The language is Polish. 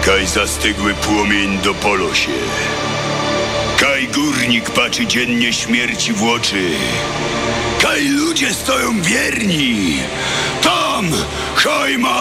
Kaj zastygły płomień do polosie. Kaj górnik patrzy dziennie śmierci w oczy. Kaj ludzie stoją wierni. Tam hojma